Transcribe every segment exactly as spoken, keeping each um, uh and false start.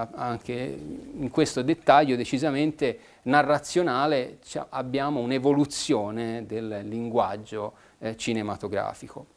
anche in questo dettaglio decisamente narrazionale abbiamo un'evoluzione del linguaggio eh, cinematografico.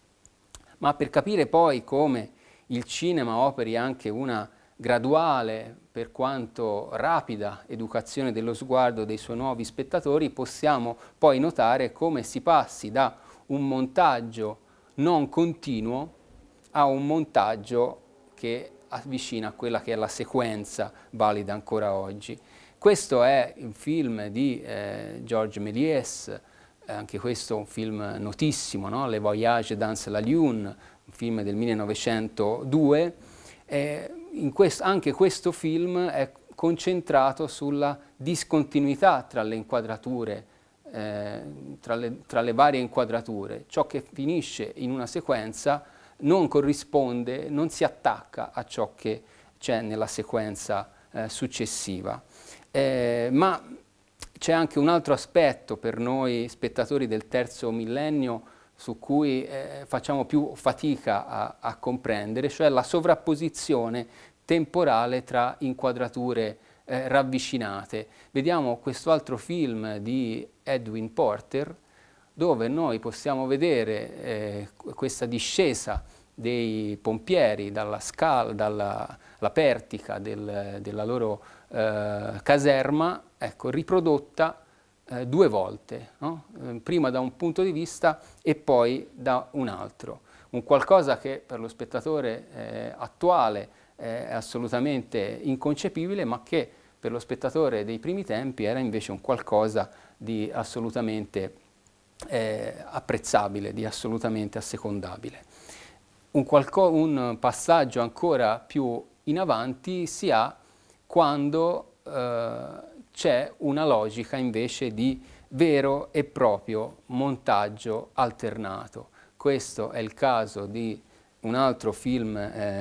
Ma per capire poi come il cinema operi anche una graduale, per quanto rapida, educazione dello sguardo dei suoi nuovi spettatori, possiamo poi notare come si passi da un montaggio non continuo a un montaggio che avvicina a quella che è la sequenza valida ancora oggi. Questo è un film di eh, Georges Méliès, eh, anche questo è un film notissimo, no? Le Voyages dans la Lune, un film del millenovecentodue. Eh, in questo, anche questo film è concentrato sulla discontinuità tra le inquadrature, eh, tra, le, tra le varie inquadrature. Ciò che finisce in una sequenza non corrisponde, non si attacca a ciò che c'è nella sequenza eh, successiva. Eh, ma c'è anche un altro aspetto per noi spettatori del terzo millennio su cui eh, facciamo più fatica a, a comprendere, cioè la sovrapposizione temporale tra inquadrature eh, ravvicinate. Vediamo questo altro film di Edwin Porter, dove noi possiamo vedere eh, questa discesa dei pompieri dalla scala, dalla la pertica del, della loro eh, caserma, ecco, riprodotta eh, due volte, no? eh, prima da un punto di vista e poi da un altro. Un qualcosa che per lo spettatore eh, attuale eh, è assolutamente inconcepibile, ma che per lo spettatore dei primi tempi era invece un qualcosa di assolutamente eh, apprezzabile, di assolutamente assecondabile. Un, qualco, un passaggio ancora più in avanti si ha quando eh, c'è una logica invece di vero e proprio montaggio alternato. Questo è il caso di un altro film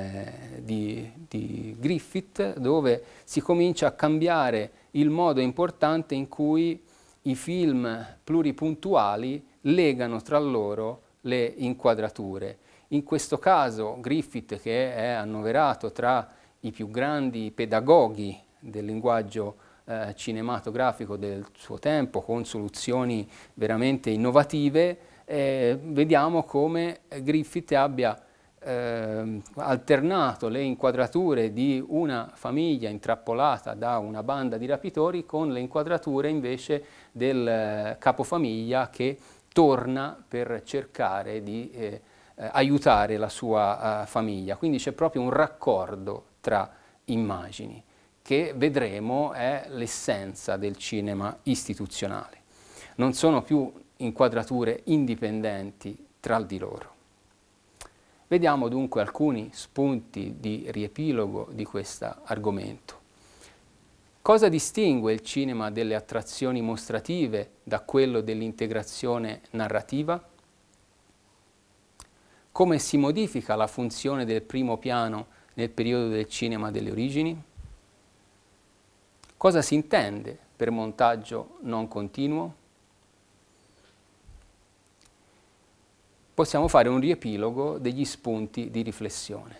eh, di, di Griffith, dove si comincia a cambiare il modo importante in cui i film pluripuntuali legano tra loro le inquadrature. In questo caso Griffith, che è annoverato tra i più grandi pedagoghi del linguaggio eh, cinematografico del suo tempo, con soluzioni veramente innovative, eh, vediamo come Griffith abbia eh, alternato le inquadrature di una famiglia intrappolata da una banda di rapitori con le inquadrature invece del eh, capofamiglia che torna per cercare di eh, eh, aiutare la sua uh, famiglia. Quindi c'è proprio un raccordo tra immagini che vedremo è l'essenza del cinema istituzionale. Non sono più inquadrature indipendenti tra di loro. Vediamo dunque alcuni spunti di riepilogo di questo argomento. Cosa distingue il cinema delle attrazioni mostrative da quello dell'integrazione narrativa? Come si modifica la funzione del primo piano nel periodo del cinema delle origini? Cosa si intende per montaggio non continuo? Possiamo fare un riepilogo degli spunti di riflessione.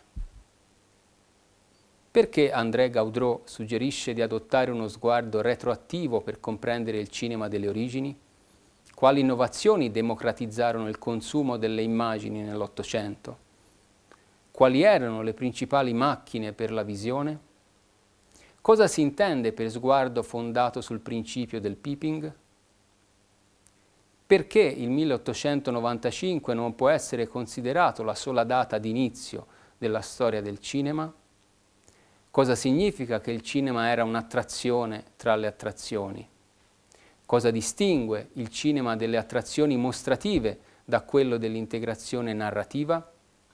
Perché André Gaudreau suggerisce di adottare uno sguardo retroattivo per comprendere il cinema delle origini? Quali innovazioni democratizzarono il consumo delle immagini nell'Ottocento? Quali erano le principali macchine per la visione? Cosa si intende per sguardo fondato sul principio del peeping? Perché il milleottocentonovantacinque non può essere considerato la sola data di inizio della storia del cinema? Cosa significa che il cinema era un'attrazione tra le attrazioni? Cosa distingue il cinema delle attrazioni mostrative da quello dell'integrazione narrativa?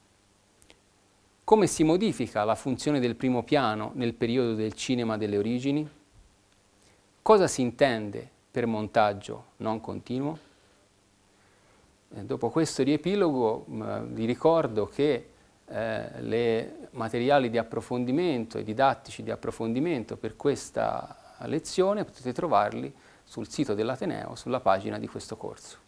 Come si modifica la funzione del primo piano nel periodo del cinema delle origini? Cosa si intende per montaggio non continuo? Eh, dopo questo riepilogo eh, vi ricordo che eh, le materiali di approfondimento e didattici di approfondimento per questa lezione potete trovarli sul sito dell'Ateneo, sulla pagina di questo corso.